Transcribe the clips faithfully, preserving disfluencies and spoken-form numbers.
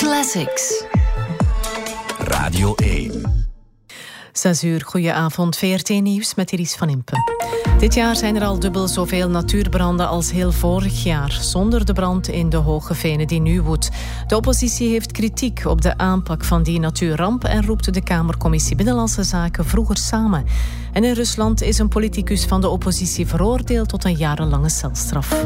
Classics. Radio één. Zes uur, goedenavond, V R T-nieuws met Iris van Impen. Dit jaar zijn er al dubbel zoveel natuurbranden als heel vorig jaar, zonder de brand in de Hoge Venen die nu woedt. De oppositie heeft kritiek op de aanpak van die natuurramp en roept de Kamercommissie Binnenlandse Zaken vroeger samen. En in Rusland is een politicus van de oppositie veroordeeld tot een jarenlange celstraf.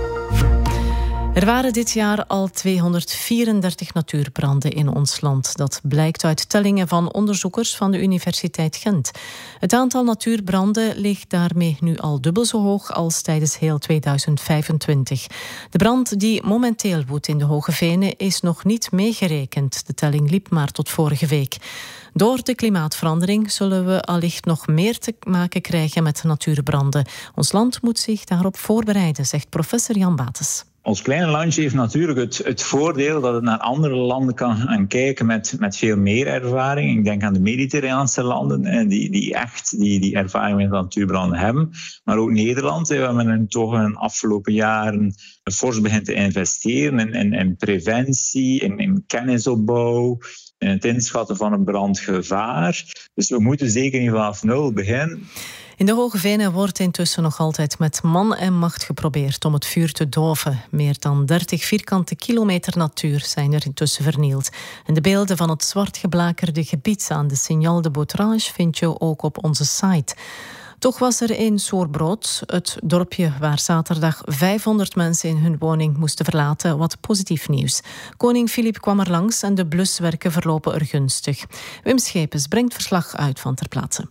Er waren dit jaar al tweehonderdvierendertig natuurbranden in ons land. Dat blijkt uit tellingen van onderzoekers van de Universiteit Gent. Het aantal natuurbranden ligt daarmee nu al dubbel zo hoog als tijdens heel tweeduizend vijfentwintig. De brand die momenteel woedt in de Hoge Venen is nog niet meegerekend. De telling liep maar tot vorige week. Door de klimaatverandering zullen we allicht nog meer te maken krijgen met natuurbranden. Ons land moet zich daarop voorbereiden, zegt professor Jan Bates. Ons kleine landje heeft natuurlijk het, het voordeel dat het naar andere landen kan gaan kijken met, met veel meer ervaring. Ik denk aan de Mediterraanse landen, die, die echt die, die ervaring met natuurbranden hebben. Maar ook Nederland, we hebben toch in de afgelopen jaren fors beginnen te investeren in, in, in preventie, in, in kennisopbouw, in het inschatten van een brandgevaar. Dus we moeten zeker niet vanaf nul beginnen. In de Hoge Venen wordt intussen nog altijd met man en macht geprobeerd om het vuur te doven. Meer dan dertig vierkante kilometer natuur zijn er intussen vernield. En de beelden van het zwart geblakerde gebied aan de Signal de Botrange vind je ook op onze site. Toch was er in Soerbrood, het dorpje waar zaterdag vijfhonderd mensen in hun woning moesten verlaten, wat positief nieuws. Koning Filip kwam er langs en de bluswerken verlopen er gunstig. Wim Schepens brengt verslag uit van ter plaatse.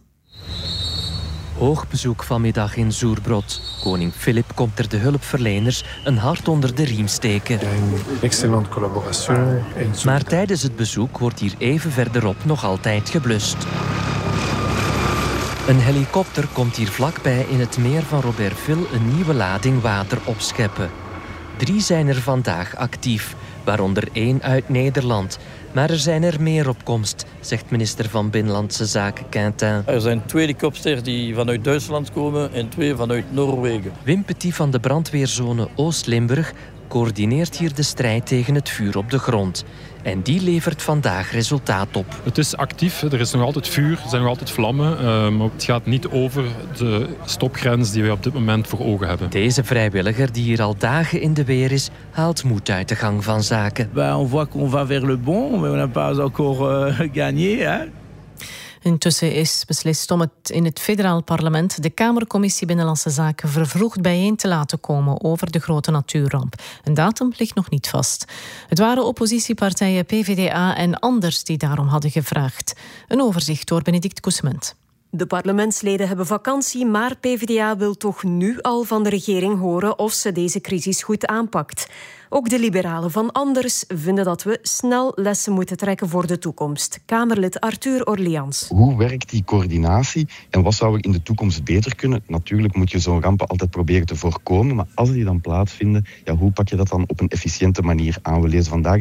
Hoog bezoek vanmiddag in Soerbrood. Koning Filip komt er de hulpverleners een hart onder de riem steken. Excellente collaboratie. Maar tijdens het bezoek wordt hier even verderop nog altijd geblust. Een helikopter komt hier vlakbij in het meer van Robertville een nieuwe lading water opscheppen. Drie zijn er vandaag actief, waaronder één uit Nederland. Maar er zijn er meer op komst, zegt minister van Binnenlandse Zaken Quintin. Er zijn twee helikopters die vanuit Duitsland komen en twee vanuit Noorwegen. Wim Petit van de brandweerzone Oost-Limburg coördineert hier de strijd tegen het vuur op de grond. En die levert vandaag resultaat op. Het is actief, er is nog altijd vuur, er zijn nog altijd vlammen. Maar het gaat niet over de stopgrens die wij op dit moment voor ogen hebben. Deze vrijwilliger, die hier al dagen in de weer is, haalt moed uit de gang van zaken. Ben, on voit qu'on va vers le bon, mais on n'a pas encore uh, gagné, hè? Intussen is beslist om het in het federaal parlement de Kamercommissie Binnenlandse Zaken vervroegd bijeen te laten komen over de grote natuurramp. Een datum ligt nog niet vast. Het waren oppositiepartijen P V D A en Anders die daarom hadden gevraagd. Een overzicht door Benedict Koesement. De parlementsleden hebben vakantie, maar P V D A wil toch nu al van de regering horen of ze deze crisis goed aanpakt. Ook de liberalen van Anders vinden dat we snel lessen moeten trekken voor de toekomst. Kamerlid Arthur Orleans. Hoe werkt die coördinatie en wat zou er in de toekomst beter kunnen? Natuurlijk moet je zo'n rampen altijd proberen te voorkomen, maar als die dan plaatsvinden, ja, hoe pak je dat dan op een efficiënte manier aan? We lezen vandaag